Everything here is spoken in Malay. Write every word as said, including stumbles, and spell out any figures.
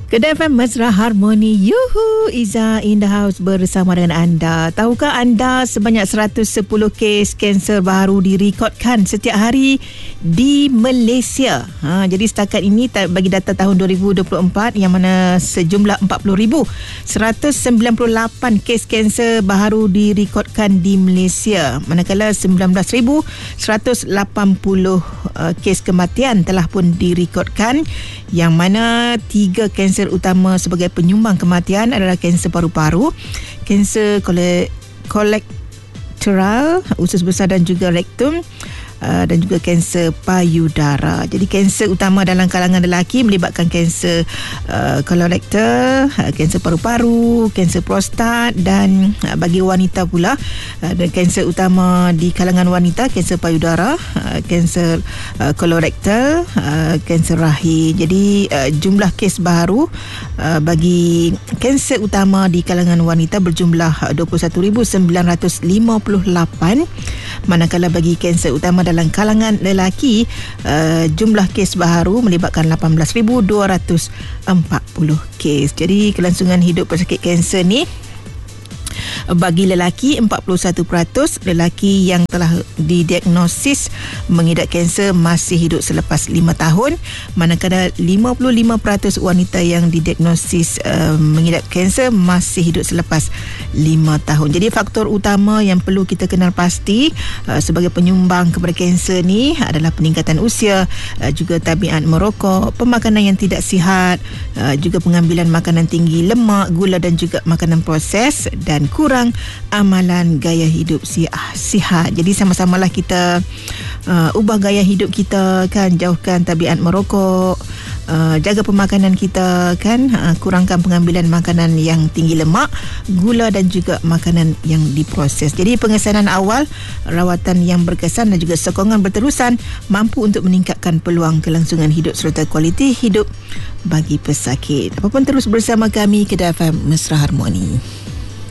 Kedai F M Mesra Harmoni. Yuhu, Iza in the house bersama dengan anda. Tahukah anda sebanyak seratus sepuluh kes kanser baru direkodkan setiap hari di Malaysia. Ha, jadi setakat ini bagi data tahun dua ribu dua puluh empat yang mana sejumlah empat puluh ribu seratus sembilan puluh lapan kes kanser baru direkodkan di Malaysia. Manakala sembilan belas ribu seratus lapan puluh uh, kes kematian telah pun direkodkan, yang mana tiga kanser utama sebagai penyumbang kematian adalah kanser paru-paru, kanser kole- kolektoral, usus besar dan juga rektum, uh, dan juga kanser payudara. Jadi kanser utama dalam kalangan lelaki melibatkan kanser uh, kolektor, uh, kanser paru-paru, kanser prostat, dan uh, bagi wanita pula uh, dan kanser utama di kalangan wanita kanser payudara, uh, kanser uh, kolorektal, uh, kanser rahim. Jadi uh, jumlah kes baru uh, bagi kanser utama di kalangan wanita berjumlah uh, dua puluh satu ribu sembilan ratus lima puluh lapan, manakala bagi kanser utama dalam kalangan lelaki uh, jumlah kes baru melibatkan lapan belas ribu dua ratus empat puluh kes. Jadi kelangsungan hidup pesakit kanser ni bagi lelaki empat puluh satu peratus lelaki yang telah didiagnosis mengidap kanser masih hidup selepas lima tahun, manakala lima puluh lima peratus wanita yang didiagnosis uh, mengidap kanser masih hidup selepas lima tahun. Jadi faktor utama yang perlu kita kenal pasti uh, sebagai penyumbang kepada kanser ni adalah peningkatan usia, uh, juga tabiat merokok, pemakanan yang tidak sihat, uh, juga pengambilan makanan tinggi lemak, gula dan juga makanan proses, dan kurang amalan gaya hidup sihat. Jadi sama-samalah kita uh, ubah gaya hidup kita kan, jauhkan tabiat merokok, uh, jaga pemakanan kita kan, uh, kurangkan pengambilan makanan yang tinggi lemak, gula dan juga makanan yang diproses. Jadi pengesanan awal, rawatan yang berkesan dan juga sokongan berterusan mampu untuk meningkatkan peluang kelangsungan hidup serta kualiti hidup bagi pesakit. Apapun terus bersama kami, Kedai F M Mesra Harmoni.